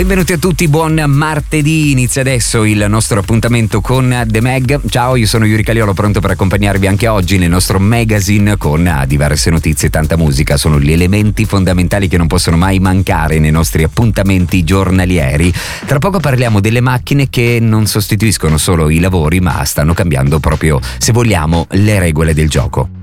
Benvenuti a tutti, buon martedì. Inizia adesso il nostro appuntamento con The Mag. Ciao, io sono Yuri Caliolo, pronto per accompagnarvi anche oggi nel nostro magazine con diverse notizie e tanta musica. Sono gli elementi fondamentali che non possono mai mancare nei nostri appuntamenti giornalieri. Tra poco parliamo delle macchine che non sostituiscono solo i lavori, ma stanno cambiando proprio, se vogliamo, le regole del gioco.